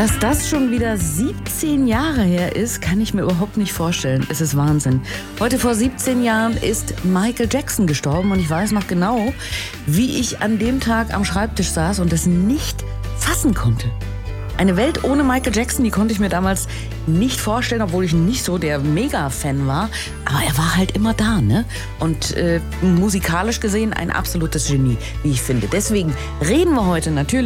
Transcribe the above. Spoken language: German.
Dass das schon wieder 17 Jahre her ist, kann ich mir überhaupt nicht vorstellen. Es ist Wahnsinn. Heute vor 17 Jahren ist Michael Jackson gestorben und ich weiß noch genau, wie ich an dem Tag am Schreibtisch saß und es nicht fassen konnte. Eine Welt ohne Michael Jackson, die konnte ich mir damals nicht vorstellen, obwohl ich nicht so der Mega-Fan war. Aber er war halt immer da, ne? Und musikalisch gesehen ein absolutes Genie, wie ich finde. Deswegen reden wir heute natürlich